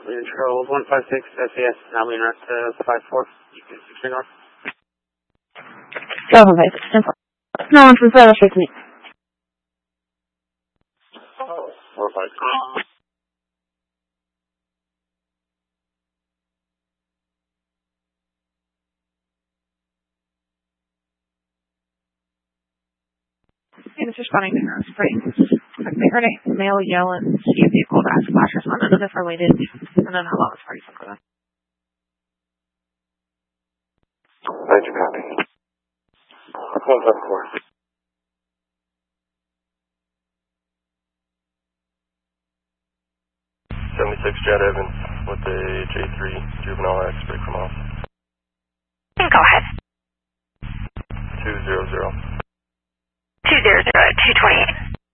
Control 156 SAS, now we direct to 54. You can ignore. Go 156, 10-4. No one from further fix me. 4-5. Hey, this is responding to Rose Springs. They heard a male yell and see a vehicle that has flashers on. None of this related, and then how long it's party for them. Roger, copy. 154. 76 Jet Evans with a J3 juvenile X break from off. Go ahead. 200. 200, 228.